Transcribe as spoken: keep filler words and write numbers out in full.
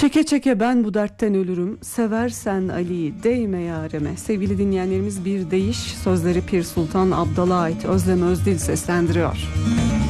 Çeke çeke ben bu dertten ölürüm, seversen Ali'yi değme yareme. Sevgili dinleyenlerimiz, Bir Deyiş sözleri Pir Sultan Abdal'a ait. Özlem Özdil seslendiriyor.